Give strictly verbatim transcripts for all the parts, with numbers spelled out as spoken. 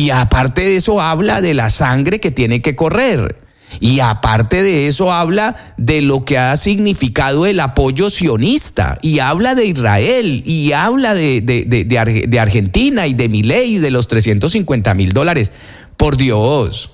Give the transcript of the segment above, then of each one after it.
Y aparte de eso habla de la sangre que tiene que correr. Y aparte de eso habla de lo que ha significado el apoyo sionista, y habla de Israel, y habla de, de, de, de, de Argentina y de Milei y de los trescientos cincuenta mil dólares. Por Dios,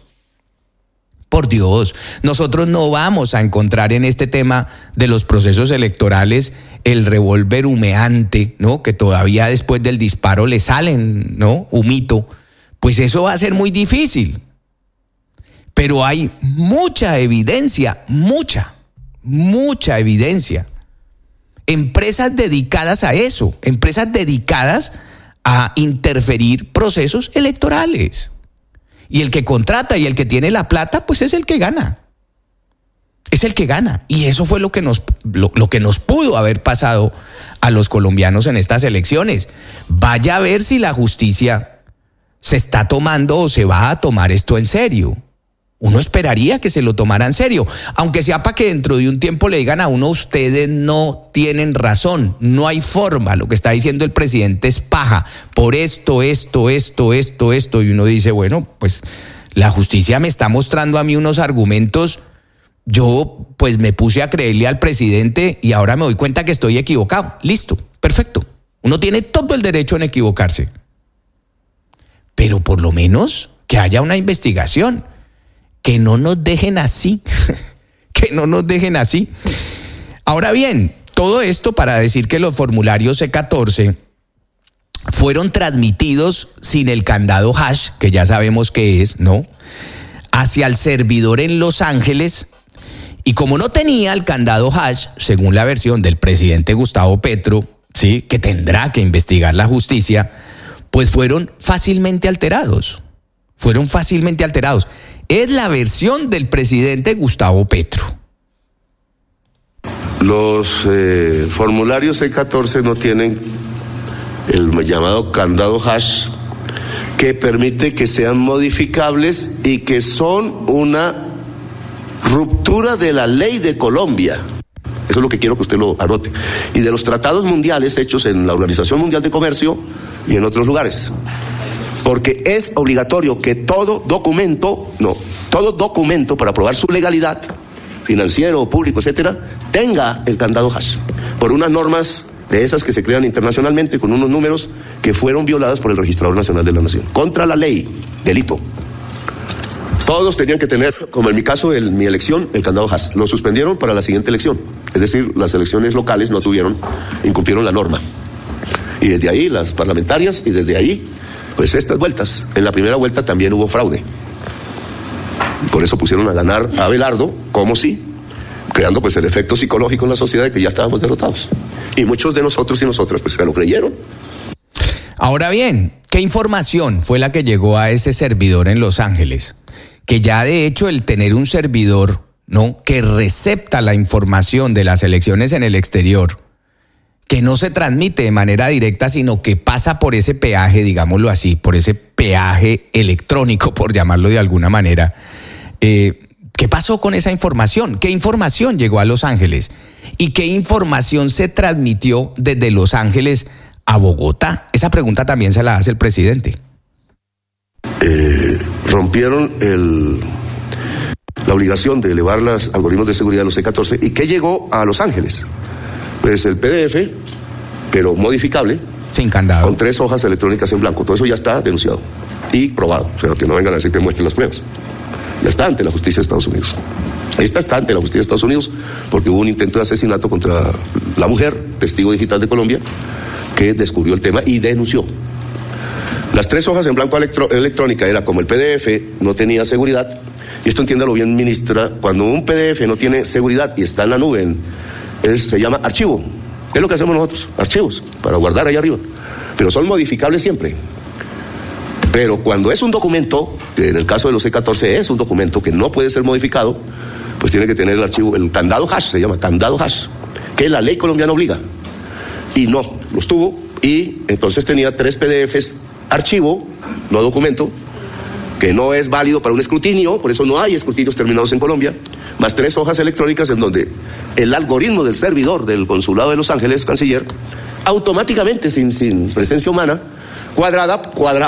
por Dios, nosotros no vamos a encontrar en este tema de los procesos electorales el revólver humeante, ¿no? Que todavía después del disparo le salen, ¿no? Humito. Pues eso va a ser muy difícil. Pero hay mucha evidencia, mucha, mucha evidencia. Empresas dedicadas a eso, empresas dedicadas a interferir procesos electorales. Y el que contrata y el que tiene la plata, pues es el que gana. Es el que gana. Y eso fue lo que nos, lo, lo que nos pudo haber pasado a los colombianos en estas elecciones. Vaya a ver si la justicia se está tomando o se va a tomar esto en serio. Uno esperaría que se lo tomara en serio, aunque sea para que dentro de un tiempo le digan a uno: ustedes no tienen razón, no hay forma, lo que está diciendo el presidente es paja, por esto, esto, esto, esto, esto, y uno dice, bueno, pues la justicia me está mostrando a mí unos argumentos, yo pues me puse a creerle al presidente y ahora me doy cuenta que estoy equivocado, listo, perfecto, uno tiene todo el derecho en equivocarse, pero por lo menos que haya una investigación. Que no nos dejen así, que no nos dejen así. Ahora bien, todo esto para decir que los formularios C catorce fueron transmitidos sin el candado hash, que ya sabemos qué es, ¿no? Hacia el servidor en Los Ángeles, y como no tenía el candado hash, según la versión del presidente Gustavo Petro, ¿sí? Que tendrá que investigar la justicia, pues fueron fácilmente alterados, fueron fácilmente alterados. Es la versión del presidente Gustavo Petro. Los eh, formularios C catorce no tienen el llamado candado hash, que permite que sean modificables y que son una ruptura de la ley de Colombia. Eso es lo que quiero que usted lo anote. Y de los tratados mundiales hechos en la Organización Mundial de Comercio y en otros lugares. Porque es obligatorio que todo documento, no, todo documento para probar su legalidad, financiero, público, etcétera, tenga el candado hash, por unas normas de esas que se crean internacionalmente con unos números que fueron violadas por el Registrador Nacional de la Nación. Contra la ley, delito. Todos tenían que tener, como en mi caso, en mi elección, el candado hash. Lo suspendieron para la siguiente elección. Es decir, las elecciones locales no tuvieron, incumplieron la norma. Y desde ahí, las parlamentarias, y desde ahí, pues estas vueltas. En la primera vuelta también hubo fraude. Por eso pusieron a ganar a Abelardo, como sí, creando pues el efecto psicológico en la sociedad de que ya estábamos derrotados. Y muchos de nosotros y nosotras pues se lo creyeron. Ahora bien, ¿qué información fue la que llegó a ese servidor en Los Ángeles? Que ya de hecho el tener un servidor, ¿no?, que recepta la información de las elecciones en el exterior, que no se transmite de manera directa, sino que pasa por ese peaje, digámoslo así, por ese peaje electrónico, por llamarlo de alguna manera. Eh, ¿Qué pasó con esa información? ¿Qué información llegó a Los Ángeles? ¿Y qué información se transmitió desde Los Ángeles a Bogotá? Esa pregunta también se la hace el presidente. Eh, rompieron el, la obligación de elevar los algoritmos de seguridad de los C catorce. ¿Y qué llegó a Los Ángeles? Pues el P D F, pero modificable, sin candado, con tres hojas electrónicas en blanco. Todo eso ya está denunciado y probado. O sea, que no vengan a decir que muestren las pruebas. Ya está ante la justicia de Estados Unidos. Esta está ante la justicia de Estados Unidos porque hubo un intento de asesinato contra la mujer, testigo digital de Colombia, que descubrió el tema y denunció. Las tres hojas en blanco electro- electrónica era como el P D F no tenía seguridad. Y esto entiéndalo bien, ministra, cuando un P D F no tiene seguridad y está en la nube, en, Es, se llama archivo. Es lo que hacemos nosotros, archivos, para guardar ahí arriba. Pero son modificables siempre. Pero cuando es un documento, que en el caso de los C catorce es un documento que no puede ser modificado, pues tiene que tener el archivo, el candado hash, se llama candado hash, que la ley colombiana obliga. Y no, los tuvo, y entonces tenía tres P D Fs archivo, no documento, que no es válido para un escrutinio, por eso no hay escrutinios terminados en Colombia, más tres hojas electrónicas en donde el algoritmo del servidor del Consulado de Los Ángeles, canciller, automáticamente, sin, sin presencia humana, cuadrada, cuadrada,